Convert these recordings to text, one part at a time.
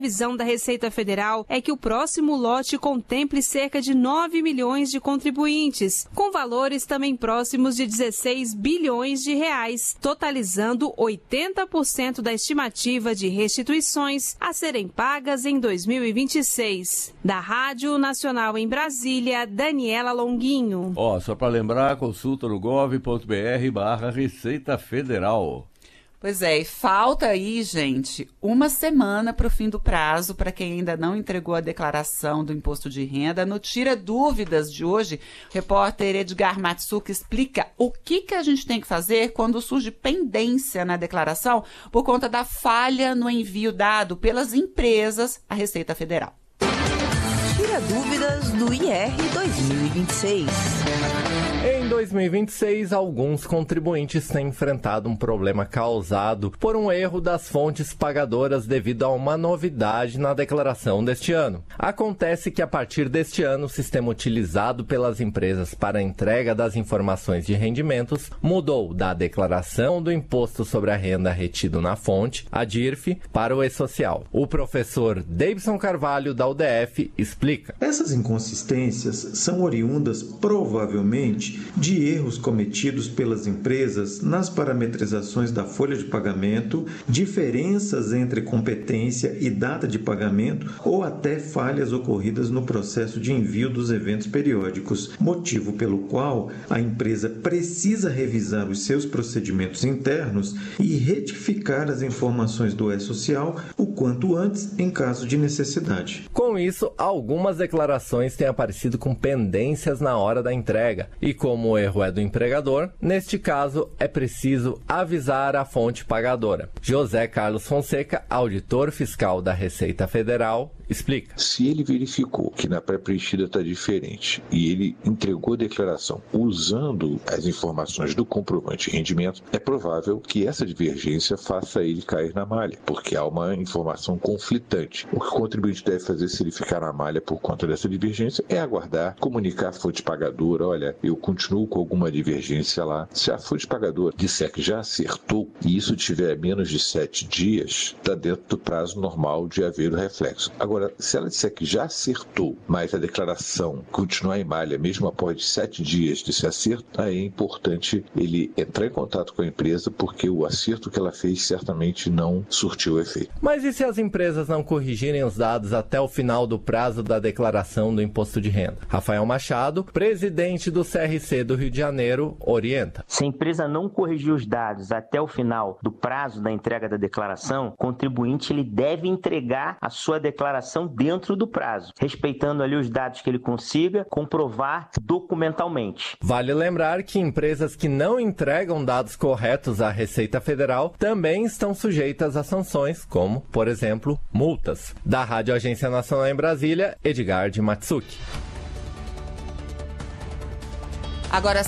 A visão da Receita Federal é que o próximo lote contemple cerca de 9 milhões de contribuintes, com valores também próximos de 16 bilhões de reais, totalizando 80% da estimativa de restituições a serem pagas em 2026. Da Rádio Nacional em Brasília, Daniela Longuinho. Só para lembrar, consulta no gov.br/Receita Federal. Pois é, e falta aí, gente, uma semana para o fim do prazo para quem ainda não entregou a declaração do imposto de renda. No Tira Dúvidas de hoje, o repórter Edgar Matsuki explica o que a gente tem que fazer quando surge pendência na declaração por conta da falha no envio dado pelas empresas à Receita Federal. Tira Dúvidas do IR 2026. Em 2026, alguns contribuintes têm enfrentado um problema causado por um erro das fontes pagadoras devido a uma novidade na declaração deste ano. Acontece que, a partir deste ano, o sistema utilizado pelas empresas para a entrega das informações de rendimentos mudou da declaração do Imposto sobre a Renda retido na fonte, a DIRF, para o E-Social. O professor Davidson Carvalho, da UDF, explica. Essas inconsistências são oriundas, provavelmente, de erros cometidos pelas empresas nas parametrizações da folha de pagamento, diferenças entre competência e data de pagamento ou até falhas ocorridas no processo de envio dos eventos periódicos, motivo pelo qual a empresa precisa revisar os seus procedimentos internos e retificar as informações do E-Social o quanto antes, em caso de necessidade. Com isso, algumas declarações têm aparecido com pendências na hora da entrega e, como o erro é do empregador, neste caso é preciso avisar a fonte pagadora. José Carlos Fonseca, auditor fiscal da Receita Federal, explica. Se ele verificou que na pré-preenchida está diferente e ele entregou a declaração usando as informações do comprovante de rendimento, é provável que essa divergência faça ele cair na malha, porque há uma informação conflitante. O que o contribuinte deve fazer se ele ficar na malha por conta dessa divergência é aguardar, comunicar à fonte pagadora, olha, eu continuo com alguma divergência lá. Se a fonte pagadora disser que já acertou e isso tiver menos de 7 dias, está dentro do prazo normal de haver o reflexo. Agora, se ela disser que já acertou, mas a declaração continuar em malha, mesmo após 7 dias desse acerto, aí é importante ele entrar em contato com a empresa, porque o acerto que ela fez certamente não surtiu efeito. Mas e se as empresas não corrigirem os dados até o final do prazo da declaração do imposto de renda? Rafael Machado, presidente do CRC do Rio de Janeiro, orienta. Se a empresa não corrigir os dados até o final do prazo da entrega da declaração, o contribuinte ele deve entregar a sua declaração dentro do prazo, respeitando ali os dados que ele consiga comprovar documentalmente. Vale lembrar que empresas que não entregam dados corretos à Receita Federal também estão sujeitas a sanções, como, por exemplo, multas. Da Rádio Agência Nacional em Brasília, Edgar de Matsuki. Agora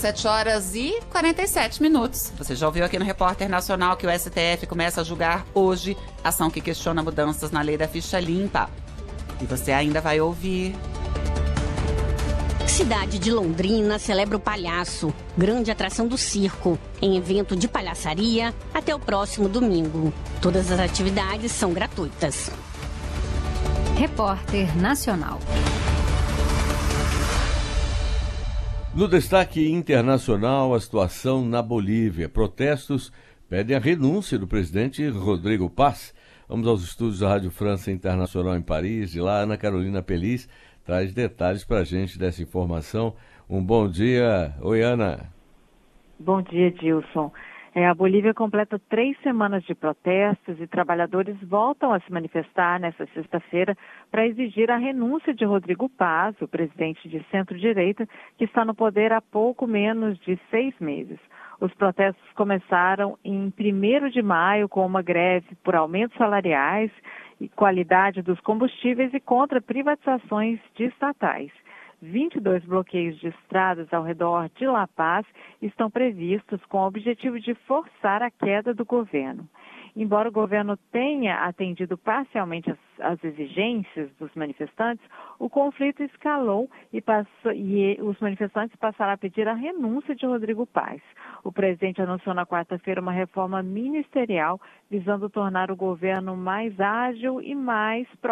7h47. Você já ouviu aqui no Repórter Nacional que o STF começa a julgar hoje ação que questiona mudanças na lei da ficha limpa. E você ainda vai ouvir. Cidade de Londrina celebra o palhaço, grande atração do circo, em evento de palhaçaria até o próximo domingo. Todas as atividades são gratuitas. Repórter Nacional. No destaque internacional, a situação na Bolívia. Protestos pedem a renúncia do presidente Rodrigo Paz. Vamos aos estúdios da Rádio França Internacional em Paris. E lá, Ana Carolina Peliz traz detalhes para a gente dessa informação. Um bom dia. Oi, Ana. Bom dia, Dilson. A Bolívia completa 3 semanas de protestos e trabalhadores voltam a se manifestar nesta sexta-feira para exigir a renúncia de Rodrigo Paz, o presidente de centro-direita, que está no poder há pouco menos de 6 meses. Os protestos começaram em 1º de maio com uma greve por aumentos salariais e qualidade dos combustíveis e contra privatizações de estatais. 22 bloqueios de estradas ao redor de La Paz estão previstos com o objetivo de forçar a queda do governo. Embora o governo tenha atendido parcialmente as exigências dos manifestantes, o conflito escalou e os manifestantes passaram a pedir a renúncia de Rodrigo Paz. O presidente anunciou na quarta-feira uma reforma ministerial visando tornar o governo mais ágil e mais